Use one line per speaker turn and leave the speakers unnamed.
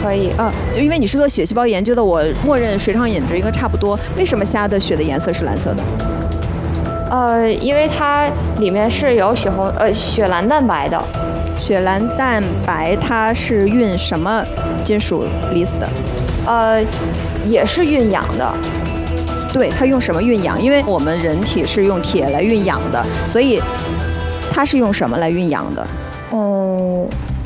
可以。
就因为你是做血细胞研究的，我默认水厂饮值应该差不多。为什么虾的血的颜色是蓝色的？
因为它里面是有血蓝蛋白的。
血蓝蛋白它是运什么金属离子的？
也是运氧的。
对，它用什么运氧？因为我们人体是用铁来运氧的，所以它是用什么来运氧的？